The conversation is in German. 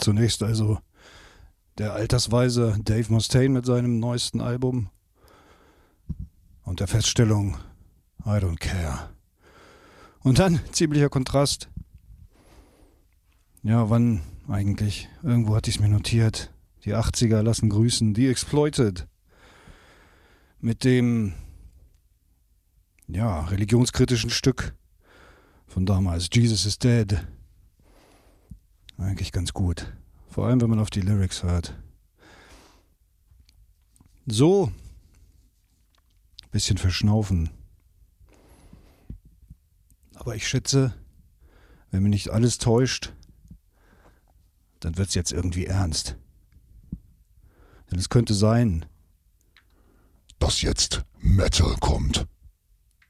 Zunächst also der altersweise Dave Mustaine mit seinem neuesten Album und der Feststellung I don't care. Und dann ziemlicher Kontrast. Ja, wann eigentlich? Irgendwo hatte ich es mir notiert. Die 80er lassen grüßen. Die Exploited. Mit dem, ja, religionskritischen Stück von damals. Jesus is Dead. Eigentlich ganz gut. Vor allem, wenn man auf die Lyrics hört. So. Bisschen verschnaufen. Aber ich schätze, wenn mich nicht alles täuscht, dann wird es jetzt irgendwie ernst. Denn es könnte sein, dass jetzt Metal kommt.